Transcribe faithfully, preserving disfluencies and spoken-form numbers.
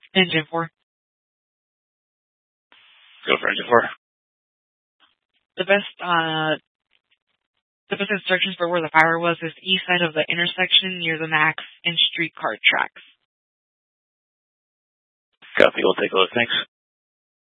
Engine four. Go for engine four. The best, uh, the best instructions for where the fire was is east side of the intersection near the Max and streetcar tracks. Copy, we'll take a look, thanks.